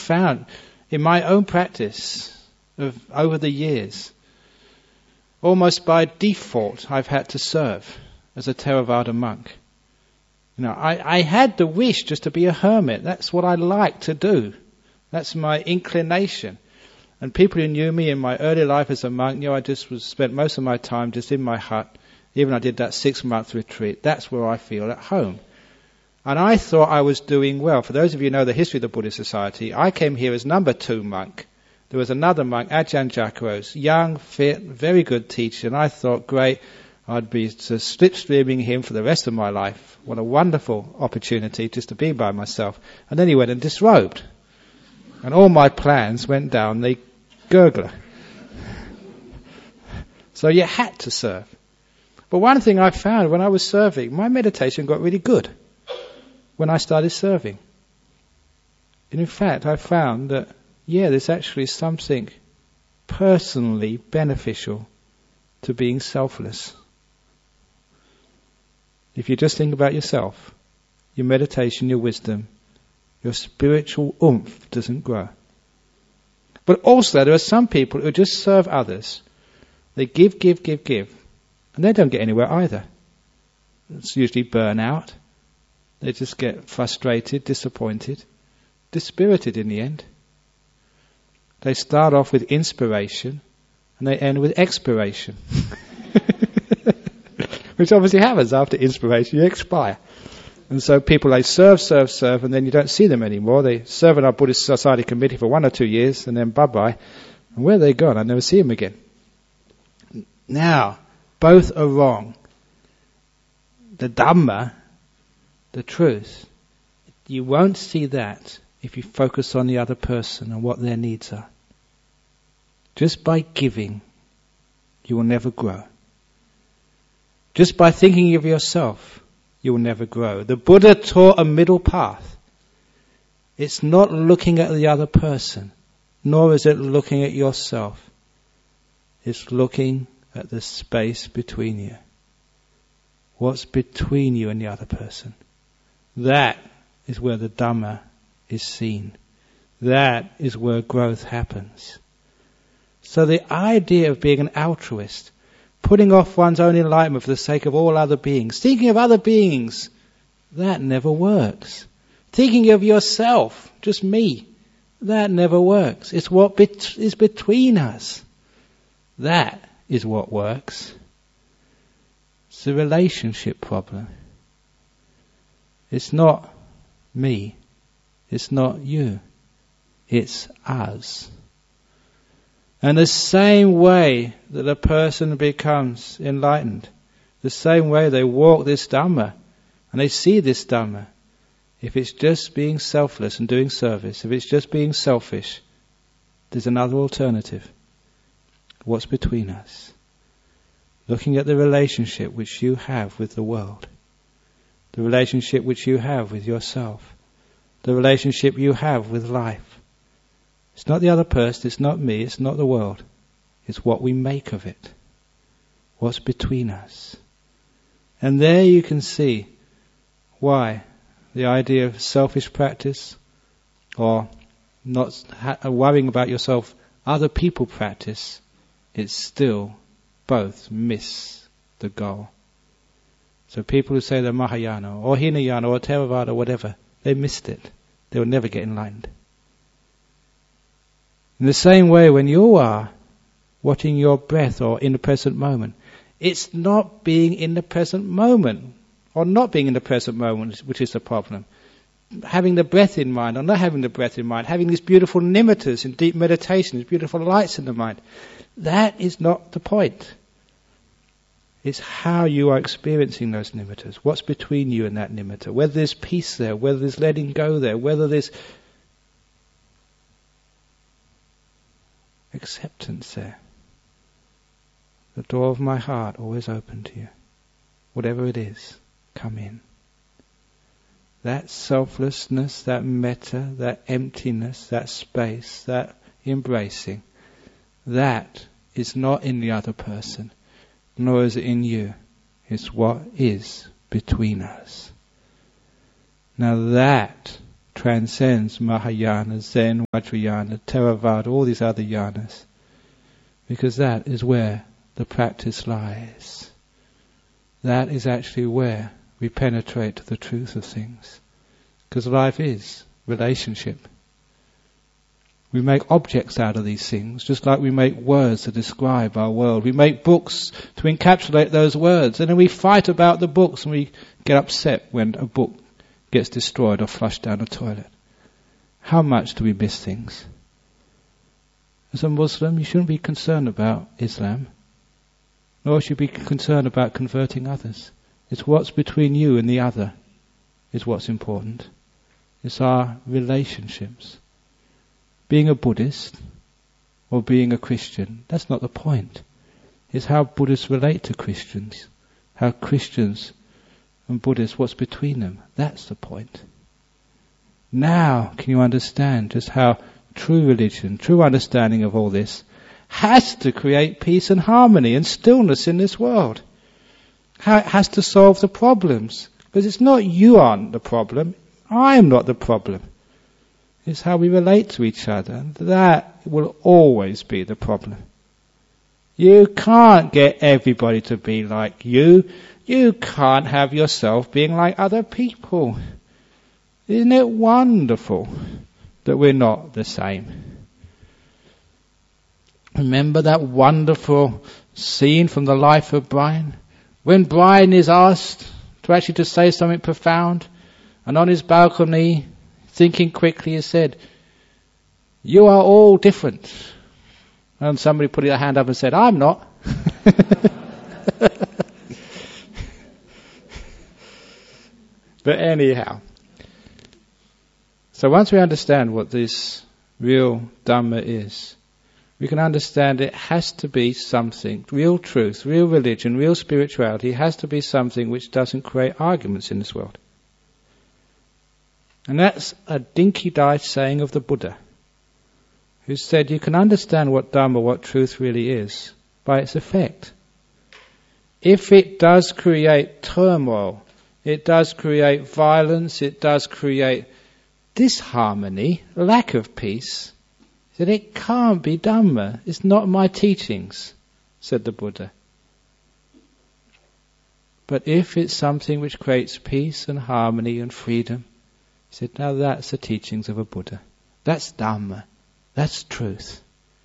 found in my own practice of over the years, almost by default, I've had to serve as a Theravada monk. I had the wish just to be a hermit. That's what I like to do. That's my inclination. And people who knew me in my early life as a monk knew I just spent most of my time just in my hut. Even I did that 6-month retreat. That's where I feel at home. And I thought I was doing well. For those of you who know the history of the Buddhist Society, I came here as number 2 monk. There was another monk, Ajahn Jakaros, young, fit, very good teacher. And I thought, great, I'd be just slipstreaming him for the rest of my life. What a wonderful opportunity just to be by myself. And then he went and disrobed. And all my plans went down the gurgler. So you had to serve. But one thing I found when I was serving, my meditation got really good when I started serving. And in fact, I found that, there's actually something personally beneficial to being selfless. If you just think about yourself, your meditation, your wisdom, your spiritual oomph doesn't grow. But also there are some people who just serve others. They give, and they don't get anywhere either. It's usually burnout. They just get frustrated, disappointed, dispirited in the end. They start off with inspiration and they end with expiration. Which obviously happens after inspiration, you expire. And so people, they serve, and then you don't see them anymore. They serve in our Buddhist Society committee for 1 or 2 years, and then bye-bye. And where are they gone? I never see them again. Now, both are wrong. The Dhamma, the truth, you won't see that if you focus on the other person and what their needs are. Just by giving, you will never grow. Just by thinking of yourself, you will never grow. The Buddha taught a middle path. It's not looking at the other person, nor is it looking at yourself. It's looking at the space between you. What's between you and the other person? That is where the Dhamma is seen. That is where growth happens. So the idea of being an altruist, putting off one's own enlightenment for the sake of all other beings, thinking of other beings, that never works. Thinking of yourself, just me, that never works. It's what is between us. That is what works. It's a relationship problem. It's not me. It's not you. It's us. And the same way that a person becomes enlightened, the same way they walk this Dhamma, and they see this Dhamma, if it's just being selfless and doing service, if it's just being selfish, there's another alternative. What's between us? Looking at the relationship which you have with the world, the relationship which you have with yourself, the relationship you have with life. It's not the other person, it's not me, it's not the world. It's what we make of it. What's between us. And there you can see why the idea of selfish practice or not worrying about yourself, other people practice, it's still both miss the goal. So people who say they're Mahayana or Hinayana or Theravada or whatever, they missed it. They will never get enlightened. In the same way, when you are watching your breath or in the present moment, it's not being in the present moment or not being in the present moment which is the problem. Having the breath in mind or not having the breath in mind, having these beautiful nimittas in deep meditation, these beautiful lights in the mind, that is not the point. It's how you are experiencing those nimittas. What's between you and that nimitta? Whether there's peace there, whether there's letting go there, whether there's acceptance there. The door of my heart always open to you. Whatever it is, come in. That selflessness, that metta, that emptiness, that space, that embracing, that is not in the other person, nor is it in you. It's what is between us. Now that transcends Mahayana, Zen, Vajrayana, Theravada, all these other yanas. Because that is where the practice lies. That is actually where we penetrate the truth of things. Because life is relationship. We make objects out of these things, just like we make words to describe our world. We make books to encapsulate those words, and then we fight about the books, and we get upset when a book gets destroyed or flushed down a toilet. How much do we miss things? As a Muslim, you shouldn't be concerned about Islam, nor should you be concerned about converting others. It's what's between you and the other is what's important. It's our relationships. Being a Buddhist or being a Christian, that's not the point. It's how Buddhists relate to Christians. How Christians and Buddhists, what's between them. That's the point. Now can you understand just how true religion, true understanding of all this, has to create peace and harmony and stillness in this world. How it has to solve the problems. Because it's not you aren't the problem, I am not the problem. It's how we relate to each other. And that will always be the problem. You can't get everybody to be like you. You can't have yourself being like other people. Isn't it wonderful that we're not the same? Remember that wonderful scene from the life of Brian? When Brian is asked to say something profound, and on his balcony, thinking quickly, he said, "You are all different." And somebody put their hand up and said, "I'm not." But anyhow, so once we understand what this real Dhamma is, we can understand it has to be something, real truth, real religion, real spirituality has to be something which doesn't create arguments in this world. And that's a dinky-dice saying of the Buddha, who said you can understand what Dhamma, what truth really is, by its effect. If it does create turmoil, it does create violence, it does create disharmony, lack of peace, then it can't be Dhamma. It's not my teachings, said the Buddha. But if it's something which creates peace and harmony and freedom, he said, now that's the teachings of a Buddha. That's Dhamma. That's truth.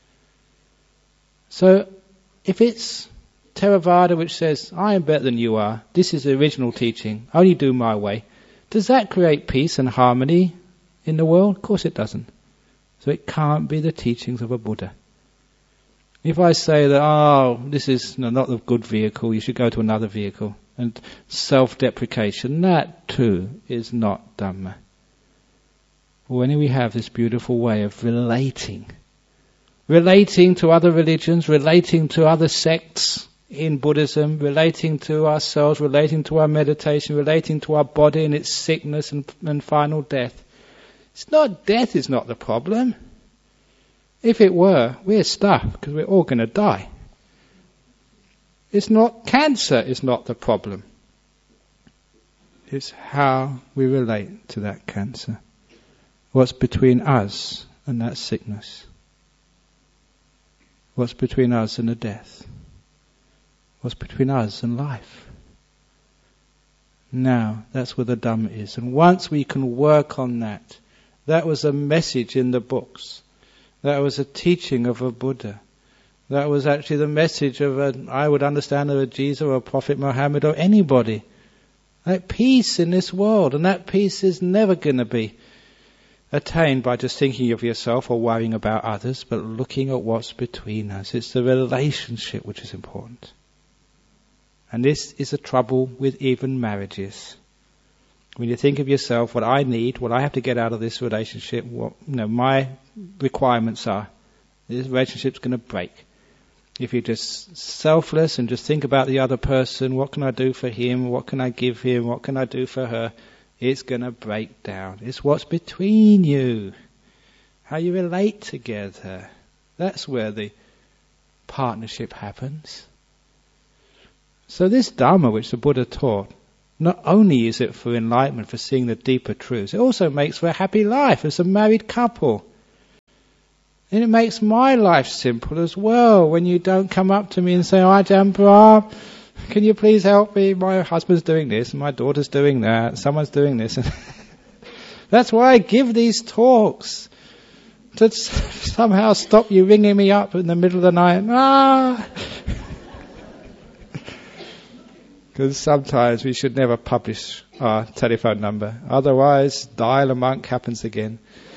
So, if it's Theravada which says, I am better than you are, this is the original teaching, only do my way, does that create peace and harmony in the world? Of course it doesn't. So it can't be the teachings of a Buddha. If I say that, this is not a good vehicle, you should go to another vehicle, and self-deprecation, that too is not Dhamma. When we have this beautiful way of relating to other religions, relating to other sects in Buddhism, relating to ourselves, relating to our meditation, relating to our body and its sickness and final death. It's not death is not the problem. If it were, we're stuck because we're all going to die. It's not cancer is not the problem. It's how we relate to that cancer. What's between us and that sickness? What's between us and the death? What's between us and life? Now, that's where the Dhamma is. And once we can work on that, that was a message in the books. That was a teaching of a Buddha. That was actually the message of I would understand of a Jesus or a Prophet Muhammad or anybody. That peace in this world, and that peace is never going to be attained by just thinking of yourself or worrying about others, but looking at what's between us. It's the relationship which is important. And this is a trouble with even marriages. When you think of yourself, what I need, what I have to get out of this relationship, what my requirements are, this relationship's going to break. If you're just selfless and just think about the other person, what can I do for him, what can I give him, what can I do for her, it's going to break down. It's what's between you, how you relate together. That's where the partnership happens. So this Dhamma which the Buddha taught, Not only is it for enlightenment, for seeing the deeper truths, it also makes for a happy life as a married couple. And it makes my life simple as well when you don't come up to me and say, "Oh, Ajahn Brahm, can you please help me? My husband's doing this, and my daughter's doing that, someone's doing this." That's why I give these talks, to somehow stop you ringing me up in the middle of the night. Because sometimes we should never publish our telephone number. Otherwise, dial a monk happens again.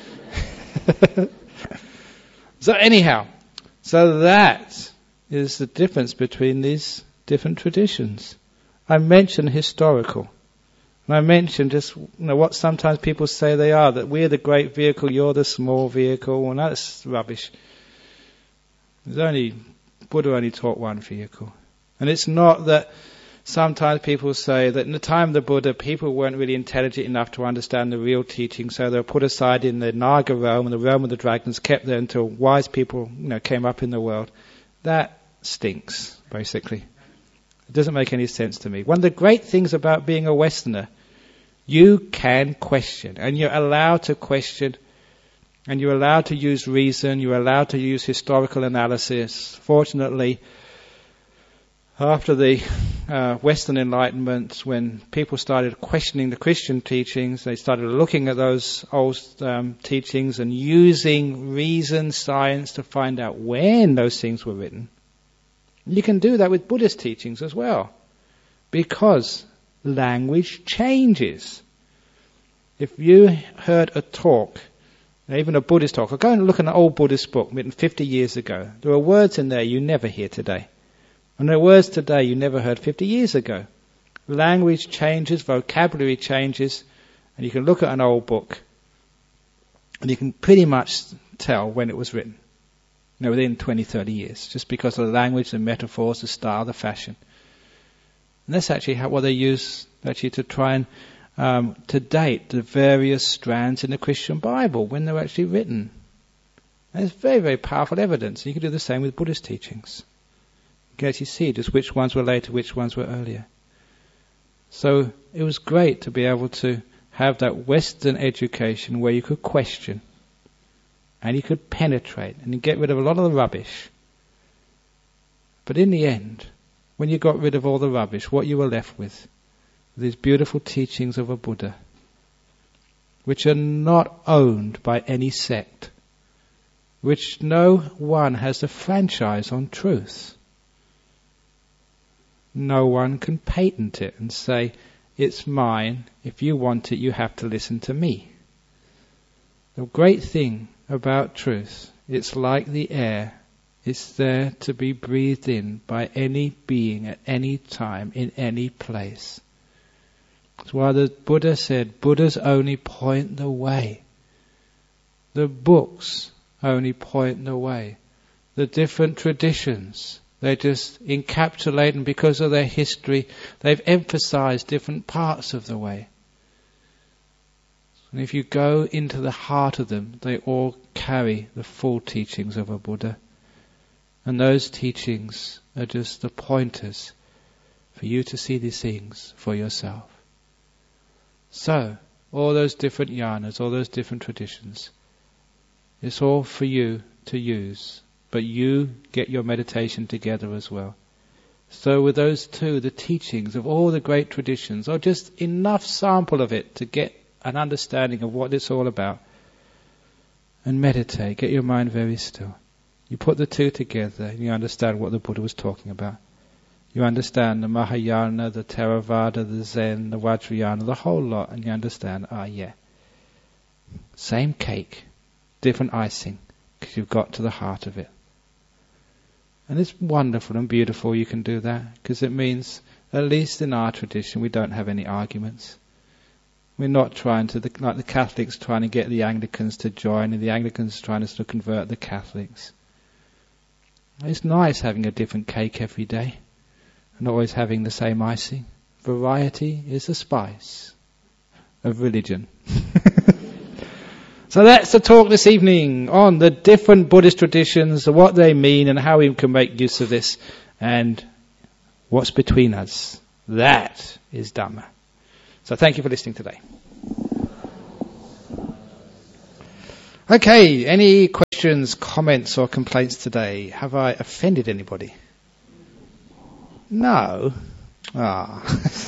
So anyhow, so that is the difference between these different traditions. I mentioned historical. And I mentioned just what sometimes people say they are, that we're the great vehicle, you're the small vehicle, and that's rubbish. Buddha only taught one vehicle. And it's not that sometimes people say that in the time of the Buddha, people weren't really intelligent enough to understand the real teaching, so they were put aside in the Naga realm, and the realm of the dragons, kept there until wise people came up in the world. That stinks, basically. It doesn't make any sense to me. One of the great things about being a Westerner, you can question, and you're allowed to question, and you're allowed to use reason, you're allowed to use historical analysis. Fortunately, after the Western Enlightenment, when people started questioning the Christian teachings, they started looking at those old teachings and using reason, science to find out when those things were written. You can do that with Buddhist teachings as well, because language changes. If you heard a talk, even a Buddhist talk, or go and look at an old Buddhist book written 50 years ago, there are words in there you never hear today. And there are words today you never heard 50 years ago. Language changes, vocabulary changes, and you can look at an old book and you can pretty much tell when it was written. Within 20, 30 years, just because of the language, the metaphors, the style, the fashion. And that's actually what they use actually to try and to date the various strands in the Christian Bible when they're actually written. And it's very, very powerful evidence. And you can do the same with Buddhist teachings. You can actually see just which ones were later, which ones were earlier. So it was great to be able to have that Western education where you could question and you could penetrate and you get rid of a lot of the rubbish. But in the end, when you got rid of all the rubbish, what you were left with, these beautiful teachings of a Buddha, which are not owned by any sect, which no one has a franchise on truth. No one can patent it and say, it's mine, if you want it, you have to listen to me. The great thing about truth, it's like the air. It's there to be breathed in by any being at any time, in any place. That's why the Buddha said, Buddhas only point the way. The books only point the way. The different traditions, they just encapsulate, and because of their history, they've emphasized different parts of the way. And if you go into the heart of them, they all carry the full teachings of a Buddha. And those teachings are just the pointers for you to see these things for yourself. So, all those different yanas, all those different traditions, it's all for you to use. But you get your meditation together as well. So with those two, the teachings of all the great traditions, or just enough sample of it to get an understanding of what it's all about. And meditate, get your mind very still. You put the two together and you understand what the Buddha was talking about. You understand the Mahayana, the Theravada, the Zen, the Vajrayana, the whole lot, and you understand, same cake, different icing, because you've got to the heart of it. And it's wonderful and beautiful you can do that, because it means, at least in our tradition, we don't have any arguments. We're not trying to, like the Catholics trying to get the Anglicans to join, and the Anglicans trying to convert the Catholics. It's nice having a different cake every day, and always having the same icing. Variety is the spice of religion. So that's the talk this evening on the different Buddhist traditions, what they mean and how we can make use of this, and what's between us. That is Dhamma. So thank you for listening today. Okay, any questions, comments or complaints today? Have I offended anybody? No? Ah.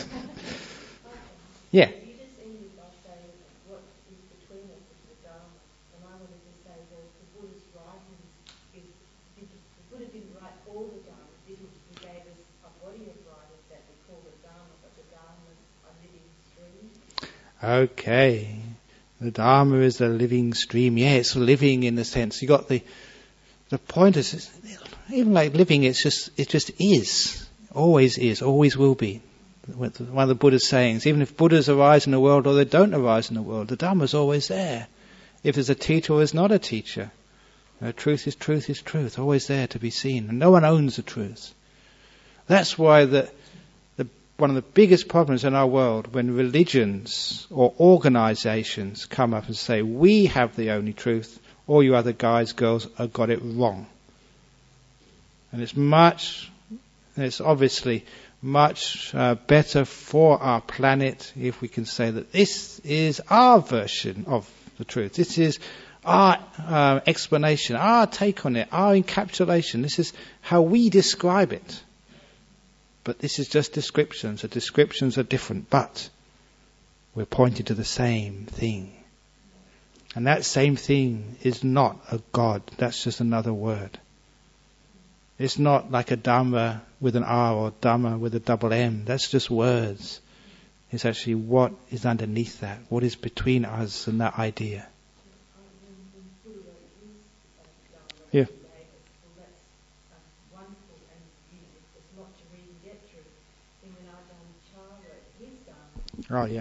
Yeah. You just ended by saying what is between us is the Dharma, and I wanted to say that the Buddha's writings the Buddha didn't write all the Dharma. He gave us a body of writings that we call the Dharma, but the Dharmas are living streams. Okay. The Dharma is a living stream. Yeah, it's living in the sense. You got the point is, even like living, it just is. Always will be. One of the Buddha's sayings, even if Buddhas arise in the world or they don't arise in the world, the Dharma is always there. If there's a teacher or there's not a teacher, truth is truth, always there to be seen. And no one owns the truth. That's why one of the biggest problems in our world, when religions or organizations come up and say, we have the only truth, all you other guys, girls have got it wrong. And it's obviously much better for our planet if we can say that this is our version of the truth. This is our explanation, our take on it, our encapsulation. This is how we describe it. But this is just descriptions. The descriptions are different, but we're pointing to the same thing. And that same thing is not a God. That's just another word. It's not like a Dhamma with an R or Dhamma with a double M. That's just words. It's actually what is underneath that. What is between us and that idea. Yeah. Oh, yeah.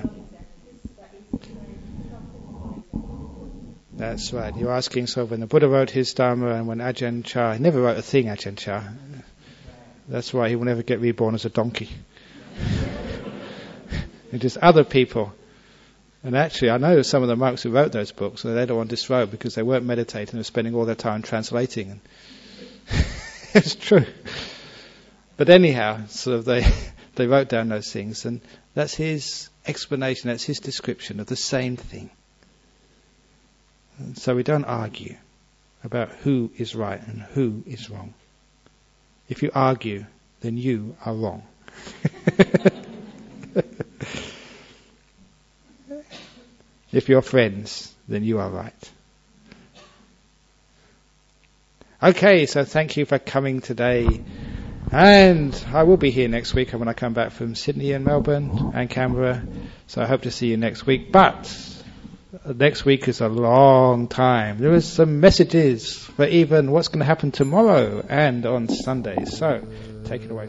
That's right. You're asking, so when the Buddha wrote his Dharma and when Ajahn Chah, he never wrote a thing, Ajahn Chah. That's why he will never get reborn as a donkey. It's just other people. And actually, I know some of the monks who wrote those books, and they don't want this wrote because they weren't meditating, they were spending all their time translating. And it's true. But anyhow, sort of they wrote down those things, and that's his explanation, that's his description of the same thing. And so we don't argue about who is right and who is wrong. If you argue, then you are wrong. If you're friends, then you are right. Okay, so thank you for coming today. And I will be here next week when I come back from Sydney and Melbourne and Canberra. So I hope to see you next week. But next week is a long time. There is some messages for even what's going to happen tomorrow and on Sunday. So take it away.